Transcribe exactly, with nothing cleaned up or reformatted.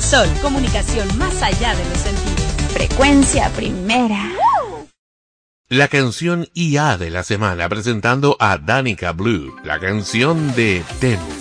Sol, comunicación más allá de los sentidos. Frecuencia primera. La canción I A de la semana presentando a Danica Blue, la canción de Temu.